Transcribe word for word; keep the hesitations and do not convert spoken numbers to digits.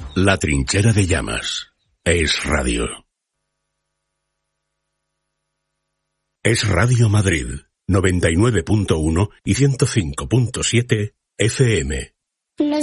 La Trinchera de Llamas. Es Radio. Es Radio Madrid, noventa y nueve punto uno y ciento cinco punto siete F M.